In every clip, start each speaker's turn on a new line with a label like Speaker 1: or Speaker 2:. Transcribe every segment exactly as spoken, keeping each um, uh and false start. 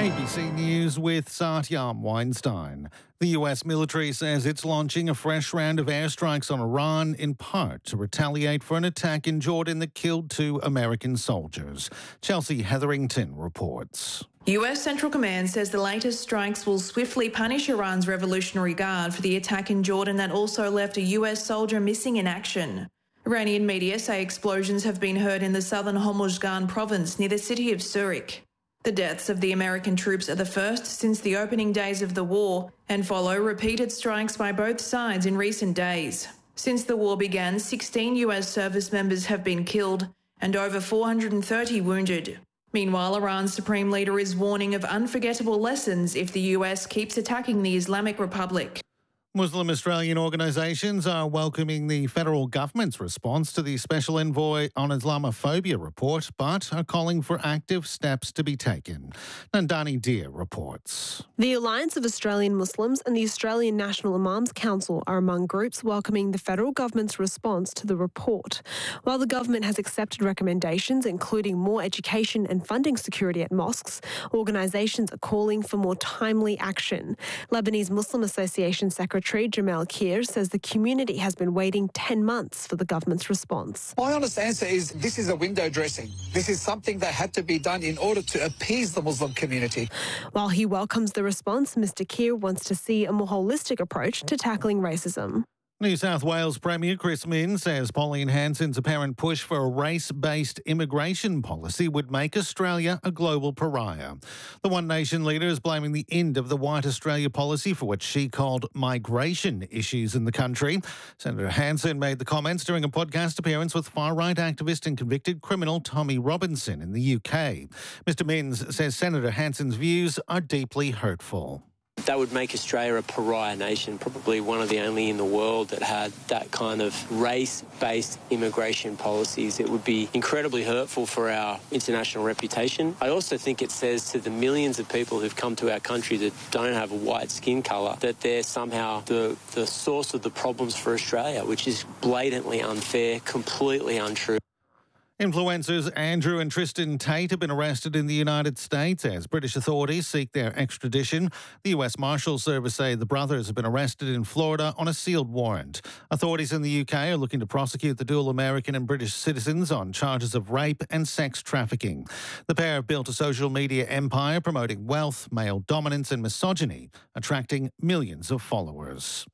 Speaker 1: A B C News with Satyam Weinstein. The U S military says it's launching a fresh round of airstrikes on Iran, in part to retaliate for an attack in Jordan that killed two American soldiers. Chelsea Hetherington reports.
Speaker 2: U S Central Command says the latest strikes will swiftly punish Iran's Revolutionary Guard for the attack in Jordan that also left a U S soldier missing in action. Iranian media say explosions have been heard in the southern Hormozgan province near the city of Zurich. The deaths of the American troops are the first since the opening days of the war and follow repeated strikes by both sides in recent days. Since the war began, sixteen U S service members have been killed and over four hundred thirty wounded. Meanwhile, Iran's supreme leader is warning of unforgettable lessons if the U S keeps attacking the Islamic Republic.
Speaker 1: Muslim Australian organisations are welcoming the federal government's response to the Special Envoy on Islamophobia report, but are calling for active steps to be taken. Nandani Deer reports.
Speaker 3: The Alliance of Australian Muslims and the Australian National Imams Council are among groups welcoming the federal government's response to the report. While the government has accepted recommendations, including more education and funding security at mosques, organisations are calling for more timely action. Lebanese Muslim Association Secretary Jamal Kir says the community has been waiting ten months for the government's response.
Speaker 4: My honest answer is this is a window dressing. This is something that had to be done in order to appease the Muslim community.
Speaker 3: While he welcomes the response, Mister Kir wants to see a more holistic approach to tackling racism.
Speaker 1: New South Wales Premier Chris Minns says Pauline Hanson's apparent push for a race-based immigration policy would make Australia a global pariah. The One Nation leader is blaming the end of the White Australia policy for what she called migration issues in the country. Senator Hanson made the comments during a podcast appearance with far-right activist and convicted criminal Tommy Robinson in the U K. Mister Minns says Senator Hanson's views are deeply hurtful.
Speaker 5: That would make Australia a pariah nation, probably one of the only in the world that had that kind of race-based immigration policies. It would be incredibly hurtful for our international reputation. I also think it says to the millions of people who've come to our country that don't have a white skin colour that they're somehow the, the source of the problems for Australia, which is blatantly unfair, completely untrue.
Speaker 1: Influencers Andrew and Tristan Tate have been arrested in the United States as British authorities seek their extradition. The U S Marshals Service say the brothers have been arrested in Florida on a sealed warrant. Authorities in the U K are looking to prosecute the dual American and British citizens on charges of rape and sex trafficking. The pair have built a social media empire promoting wealth, male dominance and misogyny, attracting millions of followers.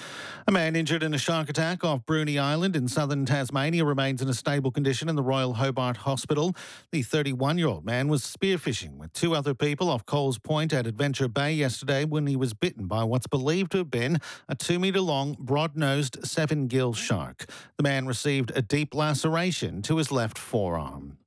Speaker 1: A man injured in a shark attack off Bruny Island in southern Tasmania remains in a stable condition in the Royal Hobart Hospital. The thirty-one-year-old man was spearfishing with two other people off Coles Point at Adventure Bay yesterday when he was bitten by what's believed to have been a two-metre-long, broad-nosed, seven-gill shark. The man received a deep laceration to his left forearm.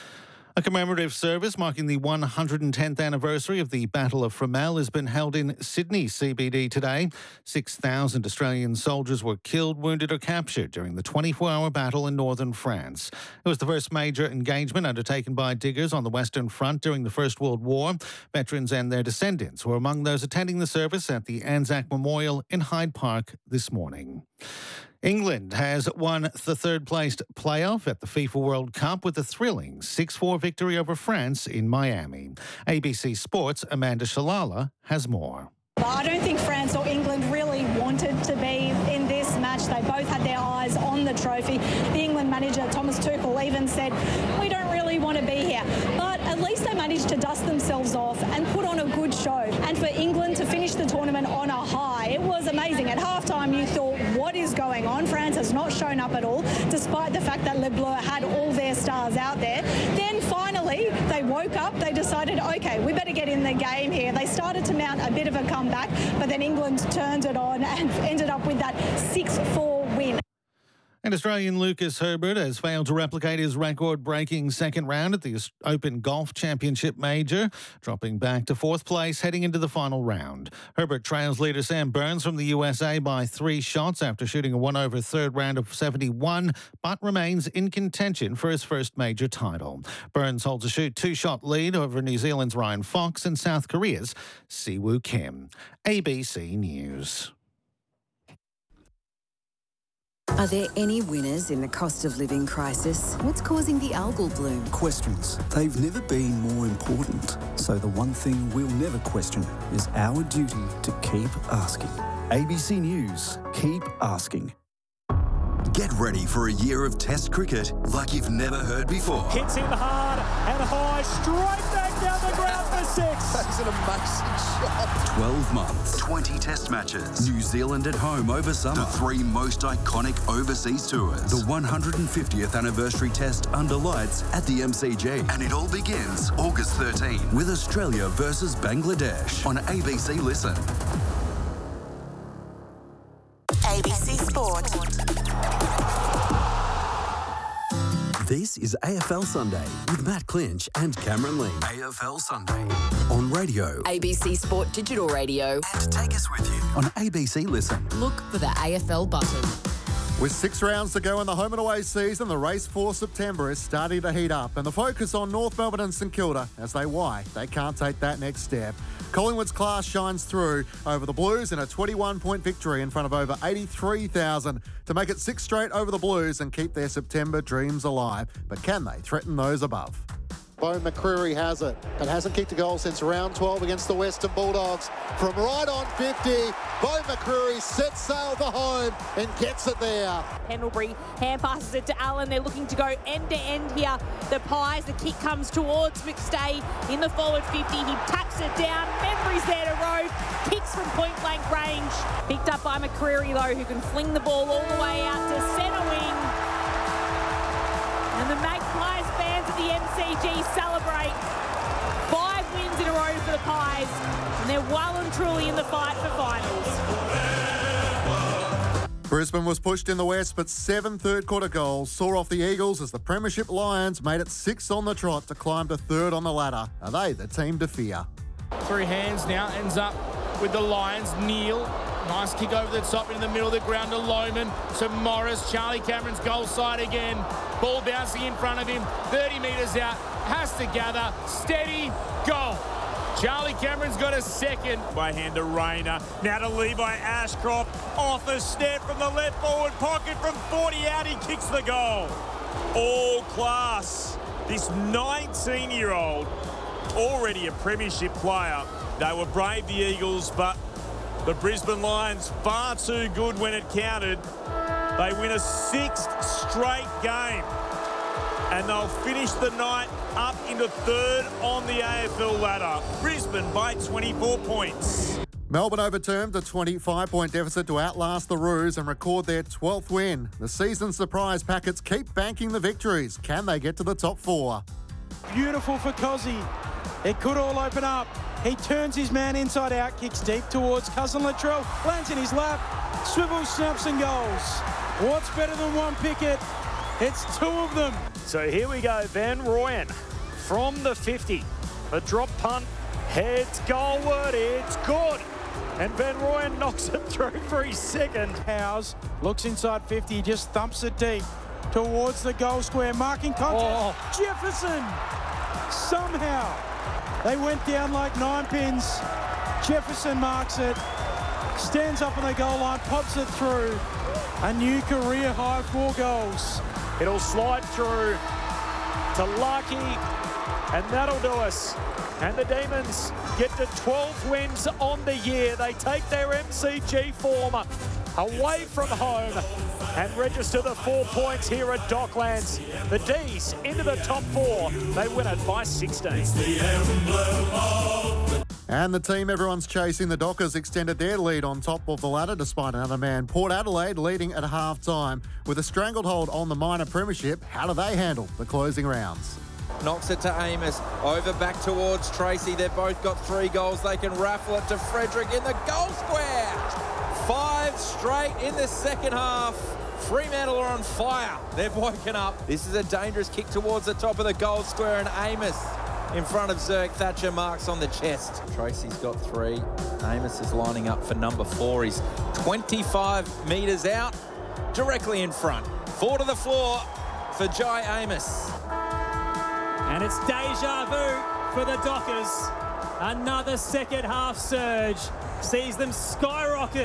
Speaker 1: A commemorative service marking the one hundred tenth anniversary of the Battle of Fromelles has been held in Sydney C B D today. six thousand Australian soldiers were killed, wounded or captured during the twenty-four hour battle in northern France. It was the first major engagement undertaken by diggers on the Western Front during the First World War. Veterans and their descendants were among those attending the service at the Anzac Memorial in Hyde Park this morning. England has won the third-placed playoff at the FIFA World Cup with a thrilling six four victory over France in Miami. A B C Sports' Amanda Shalala has more.
Speaker 6: I don't think France or England really wanted to be in this match. They both had their eyes on the trophy. The England manager, Thomas Tuchel, even said, we don't really want to be here. But at least they managed to dust themselves off and put on a good show. And for England to finish the tournament on a high, it was amazing. At halftime, you thought, what is going on? France has not shown up at all, despite the fact that Le Bleu had all their stars out there. Then finally, they woke up. They decided, OK, we better get in the game here. They started to mount a bit of a comeback, but then England turned it on and ended up with that six four win.
Speaker 1: And Australian Lucas Herbert has failed to replicate his record-breaking second round at the Open Golf Championship Major, dropping back to fourth place heading into the final round. Herbert trails leader Sam Burns from the U S A by three shots after shooting a one-over third round of seventy-one, but remains in contention for his first major title. Burns holds a shoot two-shot lead over New Zealand's Ryan Fox and South Korea's Siwoo Kim. A B C News.
Speaker 7: Are there any winners in the cost of living crisis? What's causing the algal bloom?
Speaker 8: Questions. They've never been more important. So the one thing we'll never question is our duty to keep asking. A B C News. Keep asking.
Speaker 9: Get ready for a year of Test cricket like you've never heard before.
Speaker 10: Hits in hard and high, straight back down the ground for six.
Speaker 9: That's an amazing shot. twelve months, twenty Test matches. New Zealand at home over summer. The three most iconic overseas tours. The one hundred fiftieth anniversary Test under lights at the M C G. And it all begins August thirteenth with Australia versus Bangladesh on A B C Listen.
Speaker 11: A B C Sport.
Speaker 9: This is A F L Sunday with Matt Clinch and Cameron Lee. A F L Sunday on radio.
Speaker 11: A B C Sport Digital Radio.
Speaker 9: And take us with you on A B C Listen.
Speaker 11: Look for the A F L button.
Speaker 12: With six rounds to go in the home and away season, the race for September is starting to heat up, and the focus on North Melbourne and St Kilda as they why they can't take that next step. Collingwood's class shines through over the Blues in a twenty-one point victory in front of over eighty-three thousand to make it six straight over the Blues and keep their September dreams alive. But can they threaten those above?
Speaker 13: Beau McCreary has it, but hasn't kicked a goal since round twelve against the Western Bulldogs. From right on fifty, Beau McCreary sets sail for home and gets it there.
Speaker 14: Pendlebury hand passes it to Allen. They're looking to go end to end here. The Pies, the kick comes towards McStay in the forward fifty. He taps it down. Membry's there to row. Kicks from point blank range. Picked up by McCreary though, who can fling the ball all the way out to centre wing. And the Magpies fans at the M C G celebrate. Five wins in a row for the Pies, and they're well and truly in the fight for finals.
Speaker 12: Brisbane was pushed in the West, but seven third-quarter goals saw off the Eagles as the Premiership Lions made it six on the trot to climb to third on the ladder. Are they the team to fear?
Speaker 10: Through hands now, ends up with the Lions. Neil. Nice kick over the top into the middle of the ground to Lohman. So Morris, Charlie Cameron's goal side again. Ball bouncing in front of him. thirty metres out. Has to gather. Steady. Goal. Charlie Cameron's got a second. By hand to Rayner. Now to Levi Ashcroft. Off a step from the left forward pocket from forty out. He kicks the goal. All class. This nineteen-year-old, already a premiership player. They were brave, the Eagles, but the Brisbane Lions far too good when it counted. They win a sixth straight game, and they'll finish the night up into third on the A F L ladder. Brisbane by twenty-four points.
Speaker 12: Melbourne overturned the twenty-five point deficit to outlast the Roos and record their twelfth win. The season surprise packets keep banking the victories. Can they get to the top four?
Speaker 15: Beautiful for Cozzy. It could all open up. He turns his man inside out, kicks deep towards Cousin Latrell, lands in his lap, swivels, snaps and goals. What's better than one picket? It's two of them.
Speaker 10: So here we go, Van Rooyen from the fifty. A drop punt, heads goalward, it's good. And Van Rooyen knocks it through for his second.
Speaker 15: Howes looks inside fifty, just thumps it deep towards the goal square, marking contest. Oh. Jefferson, somehow. They went down like nine pins. Jefferson marks it, stands up on the goal line, pops it through. A new career high, four goals.
Speaker 10: It'll slide through to Larky, and that'll do us. And the Demons get to twelve wins on the year. They take their M C G form away from home and register the four points here at Docklands. The D's into the top four. They win it by sixteen.
Speaker 12: And the team everyone's chasing, the Dockers, extended their lead on top of the ladder despite another man. Port Adelaide leading at half-time. With a strangled hold on the minor premiership, how do they handle the closing rounds?
Speaker 16: Knocks it to Amos, over back towards Tracy. They've both got three goals. They can raffle it to Frederick in the goal square. Five straight in the second half. Fremantle are on fire. They've woken up. This is a dangerous kick towards the top of the goal square, and Amos in front of Zerk. Thatcher marks on the chest. Tracy's got three. Amos is lining up for number four. He's twenty-five metres out, directly in front. Four to the floor for Jai Amos.
Speaker 17: And it's deja vu for the Dockers. Another second half surge sees them skyrocket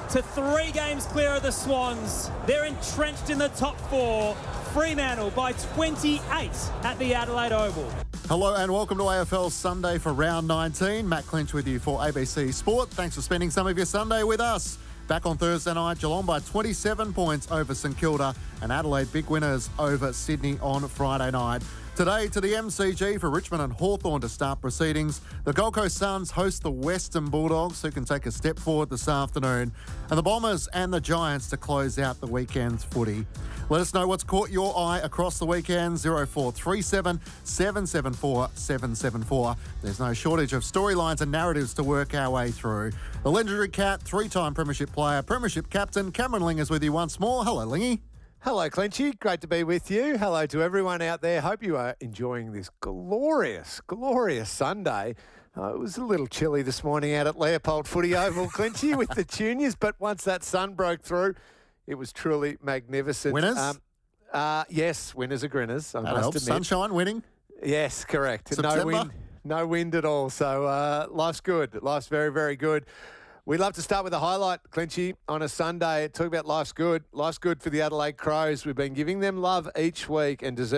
Speaker 17: to three games clear of the Swans. They're entrenched in the top four. Fremantle by twenty-eight at the Adelaide Oval.
Speaker 12: Hello and welcome to A F L Sunday for round nineteen. Matt Clinch with you for A B C Sport. Thanks for spending some of your Sunday with us. Back on Thursday night, Geelong by twenty-seven points over St Kilda and Adelaide big winners over Sydney on Friday night. Today to the M C G for Richmond and Hawthorn to start proceedings. The Gold Coast Suns host the Western Bulldogs, who can take a step forward this afternoon. And the Bombers and the Giants to close out the weekend's footy. Let us know what's caught your eye across the weekend. oh four three seven, seven seven four, seven seven four. There's no shortage of storylines and narratives to work our way through. The legendary Cat, three-time Premiership player, Premiership captain, Cameron Ling is with you once more. Hello, Lingy.
Speaker 18: Hello, Clinchy. Great to be with you. Hello to everyone out there. Hope you are enjoying this glorious, glorious Sunday. Uh, it was a little chilly this morning out at Leopold Footy Oval, Clinchy, with the juniors, but once that sun broke through, it was truly magnificent.
Speaker 12: Winners?
Speaker 18: Um, uh, yes, winners are grinners, I
Speaker 12: That
Speaker 18: must
Speaker 12: helps.
Speaker 18: admit.
Speaker 12: Sunshine winning.
Speaker 18: Yes, correct.
Speaker 12: September?
Speaker 18: No wind, no wind at all. So uh, life's good. Life's very, very good. We'd love to start with a highlight, Clinchy, on a Sunday. Talk about life's good. Life's good for the Adelaide Crows. We've been giving them love each week and deserve